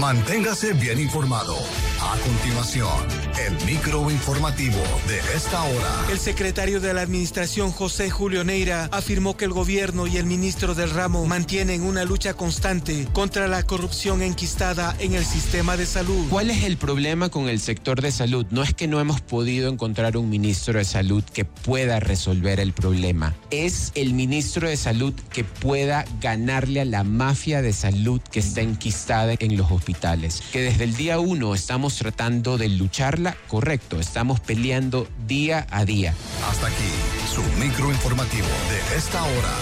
Manténgase bien informado. A continuación, el microinformativo de esta hora. El secretario de la Administración, José Julio Neira, afirmó que el gobierno y el ministro del ramo mantienen una lucha constante contra la corrupción enquistada en el sistema de salud. ¿Cuál es el problema con el sector de salud? No es que no hemos podido encontrar un ministro de salud que pueda resolver el problema. Es el ministro de salud que pueda ganarle a la mafia de salud que está enquistada en los hospitales. Que desde el día 1 estamos tratando de lucharla, correcto, estamos peleando día a día. Hasta aquí, su microinformativo de esta hora.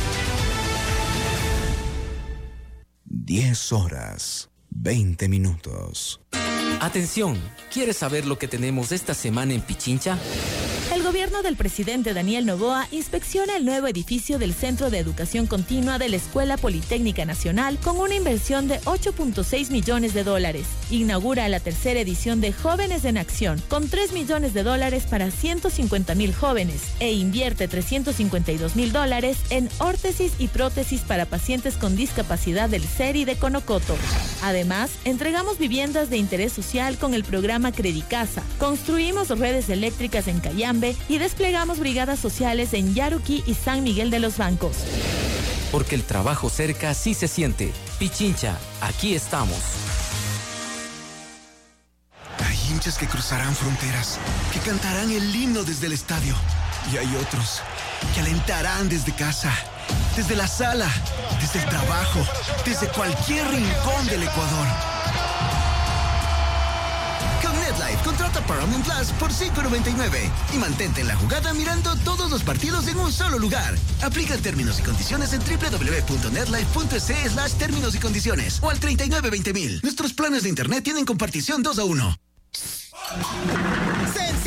10:20. Atención, ¿quieres saber lo que tenemos esta semana en Pichincha? El gobierno del presidente Daniel Noboa inspecciona el nuevo edificio del Centro de Educación Continua de la Escuela Politécnica Nacional con una inversión de $8.6 millones. Inaugura la tercera edición de Jóvenes en Acción con $3 millones para 150,000 jóvenes e invierte $352,000 en órtesis y prótesis para pacientes con discapacidad del CERI de Conocoto. Además, entregamos viviendas de interés social con el programa Credicasa, construimos redes eléctricas en Cayambe y desplegamos brigadas sociales en Yaruquí y San Miguel de los Bancos. Porque el trabajo cerca sí se siente. Pichincha, aquí estamos. Hay hinchas que cruzarán fronteras, que cantarán el himno desde el estadio. Y hay otros que alentarán desde casa, desde la sala, desde el trabajo, desde cualquier rincón del Ecuador. Con NetLife, contrata Paramount Plus por $5.99 y mantente en la jugada mirando todos los partidos en un solo lugar. Aplica términos y condiciones en www.netlife.es/términos y condiciones o al 3920.000. Nuestros planes de internet tienen compartición 2 a 1.